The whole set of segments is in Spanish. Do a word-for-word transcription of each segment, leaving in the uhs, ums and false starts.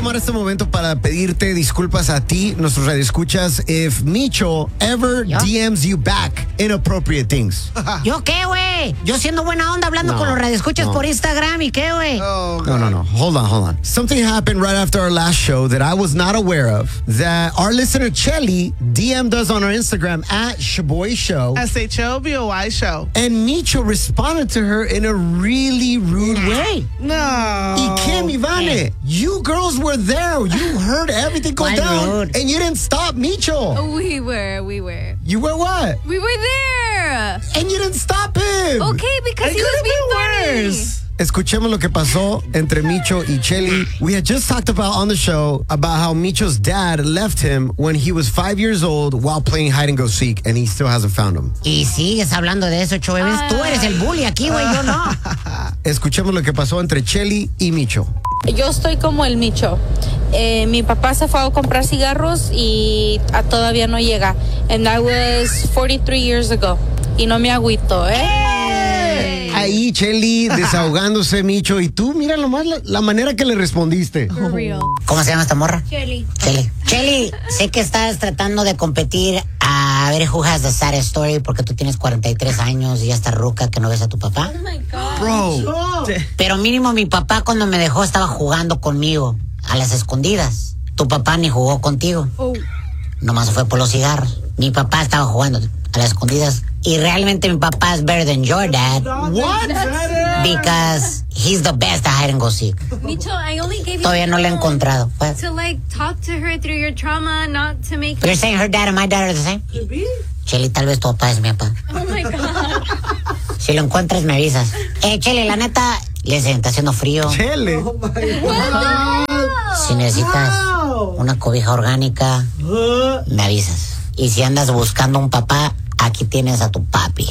tomar este momento para pedirte disculpas a ti, nuestros radioescuchas, if Micho ever ¿Yo? D Ms you back inappropriate things. ¿Yo qué, güey? Yo siendo buena onda hablando No, con los radioescuchas no. por Instagram y qué, güey. No, no, no. Hold on, hold on. Something happened right after our last show that I was not aware of. That our listener Chelly D M'd us on our Instagram at Shaboy Show. S H O B O Y Show. And Micho responded to her in a really rude way. No. Y Kim, Ivane, you girls were there. You heard everything go Why down. rude? And you didn't stop Micho. We were, we were. You were what? We were there. And you didn't stop him. Okay, because It he was could being have been funny. worse. Escuchemos lo que pasó entre Micho y Chelly. We had just talked about on the show about how Micho's dad left him when he was five years old while playing hide and go seek, and he still hasn't found him. Y sigues hablando de eso, Choveves. Tú eres el bully aquí, güey, yo no. Escuchemos lo que pasó entre Chelly y Micho. Yo estoy como el Micho. Eh, mi papá se fue a comprar cigarros y ah, todavía no llega. And that was forty-three years ago. Y no me agüito, ¿eh? Ahí Chelly desahogándose, Micho, y tú mira nomás la, la manera que le respondiste. For real. ¿Cómo se llama esta morra? Kelly. Chelly. Chelly, sé que estás tratando de competir a ver who has the saddest story porque tú tienes cuarenta y tres años y ya estás ruca que no ves a tu papá. Oh my God. Bro, Pero mínimo mi papá cuando me dejó estaba jugando conmigo a las escondidas. Tu papá ni jugó contigo. Oh. Nomás fue por los cigarros. Mi papá estaba jugando a las escondidas. Y realmente mi papá es better than your dad. what? Because he's the best at hide and go seek. Micho, I only gave you Todavía no lo he the phone encontrado. What? to like talk to her through your trauma, not to make. You're saying her dad and my dad are the same? Chelly, tal vez tu papá es mi papá. Oh my God. Si lo encuentras, me avisas. Eh, Chelly, la neta, le está haciendo frío. Chelly. Si necesitas una cobija orgánica, me avisas. Y si andas buscando un papá, aquí tienes a tu papi.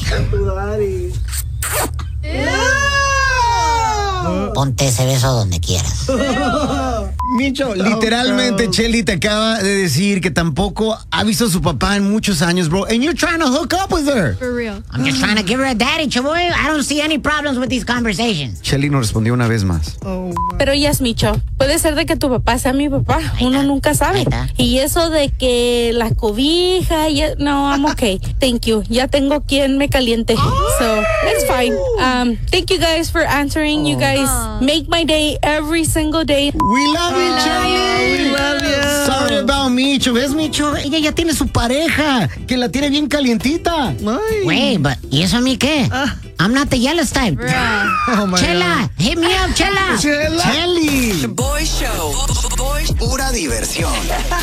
Ponte ese beso donde quieras. Micho, literalmente Chelly te acaba de decir que tampoco ha visto a su papá en muchos años, bro. And you're trying to hook up with her. For real. I'm just trying to give her a daddy, chavoy. I don't see any problems with these conversations. Chelly nos respondió una vez más. Pero ella es Micho. Puede ser de que tu papá sea mi papá. Uno nunca sabe. Ahí está. Y eso de que la cobija, y, no, I'm okay. Thank you. Ya tengo quien me caliente. So, it's fine. Um, thank you guys for answering. You guys make my day every single day. We love you, Chelly. We love you. Sorry about Micho. ¿Ves, Micho? Ella ya tiene su pareja, que la tiene bien calientita. Ay. Wait, but ¿y eso a mí qué? I'm not the yellow type. Oh my Chela, hit me up, Chela. God. Chela. Chelly. Boy Show. Boy, pura diversión.